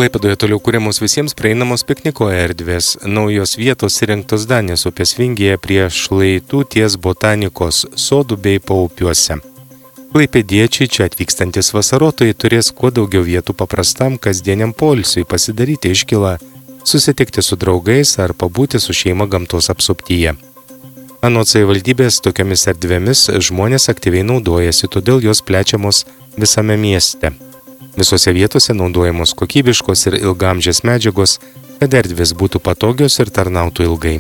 Klaipėdoje toliau kuriamos visiems prieinamos pikniko erdvės. Naujos vietos įrengtos Danės upės vingyje prie šlaitų ties botanikos sodų bei paupiuose. Klaipėdiečiai čia atvykstantis vasarotojai turės kuo daugiau vietų paprastam kasdieniam poilsiui, pasidaryti iškylą, susitikti su draugais ar pabūti su šeima gamtos apsuptyje. Anot savivaldybės tokiamis erdvėmis žmonės aktyviai naudojasi, todėl jos plečiamos visame mieste. Visose vietose naudojamos kokybiškos ir ilgamžės medžiagos, kad erdvės būtų patogios ir tarnautų ilgai.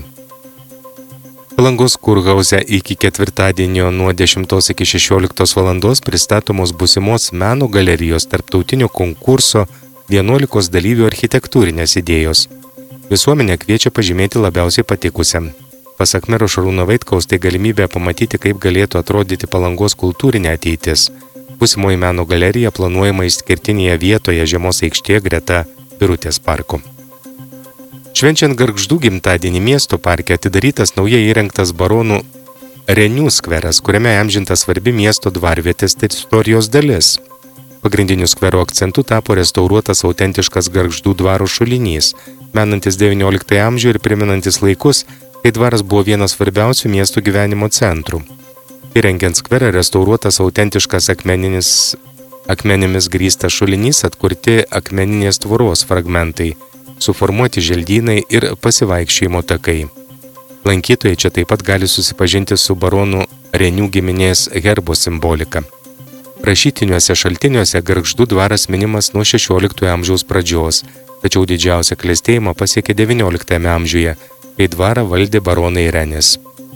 Palangos kurhauze iki ketvirtadienio nuo 10 iki 16 valandos pristatomos būsimos meno galerijos tarptautinio konkurso 11 dalyvių architektūrinės idėjos. Visuomenė kviečia pažymėti labiausiai patikusiam. Pasak mero Šarūno Vaitkaus, tai galimybė pamatyti, kaip galėtų atrodyti Palangos kultūrinė ateitis. Būsimoji meno galerija planuojama išskirtinėje vietoje Žiemos aikštėje greta Birutės parko. Švenčiant Gargždų gimtadienį miesto parke atidarytas naujai įrengtas baronų Renių skveras, kuriame įamžinta svarbi miesto dvarvietės teritorijos dalis. Pagrindiniu skvero akcentu tapo restauruotas autentiškas Gargždų dvaro šulinys, menantis 19 amžių ir priminantis laikus, kai dvaras buvo vienas svarbiausių miesto gyvenimo centrų. Įrengiant skverą restauruotas autentiškas akmenimis grįstas šulinys, atkurti akmeninės tvoros fragmentai, suformuoti želdynai ir pasivaikščiojimo takai. Lankytojai čia taip pat gali susipažinti su baronų Renių giminės herbo simbolika. Rašytiniuose šaltiniuose Gargždų dvaras minimas nuo 16 amžiaus pradžios, tačiau didžiausią klestėjimą pasiekė 19 amžiuje, kai dvarą valdė baronai Renės.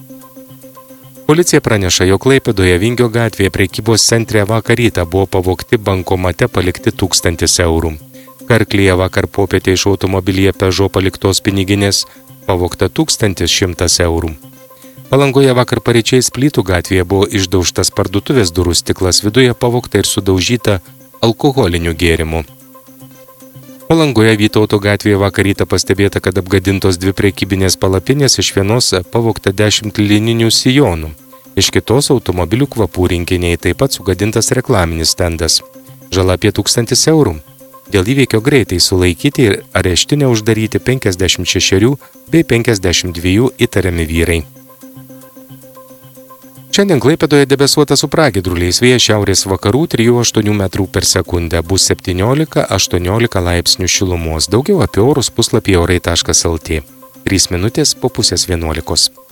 Policija praneša, jog Klaipėdoje Vingio gatvėje prekybos centre vakar rytą buvo pavogti bankomate palikti 1000 eurų. Karklyje vakar popietę iš automobilyje Peugeot paliktos piniginės pavogta 1100 eurų. Palangoje vakar paryčiais Plytų gatvėje buvo išdaužtas parduotuvės durų stiklas, viduje pavogta ir sudaužyta alkoholinių gėrimų. Palangoje Vytauto gatvėje vakar rytą pastebėta, kad apgadintos 2 prekybinės palapinės, iš vienos pavogta 10 lininių sijonų, iš kitos automobilių kvapų rinkiniai, taip pat sugadintas reklaminis stendas. Žala apie 1000 eurų. Dėl įvykio greitai sulaikyti ir areštinę uždaryti 56 bei 52 įtariami vyrai. Šiandien Klaipėdoje debesuota su pragiedruliais, vėjas šiaurės vakarų 3–8 metrų per sekundę, bus 17–18 laipsnių šilumos. Daugiau apie orus puslapyje orai.lt. 3 minutės po 10:30.